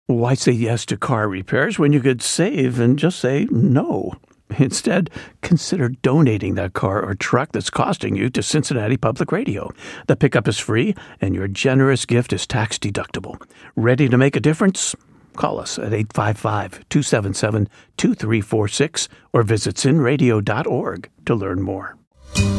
Why say yes to car repairs when you could save and just say no? Instead, consider donating that car or truck that's costing you to Cincinnati Public Radio. The pickup is free, and your generous gift is tax-deductible. Ready to make a difference? Call us at 855-277-2346 or visit cinradio.org to learn more.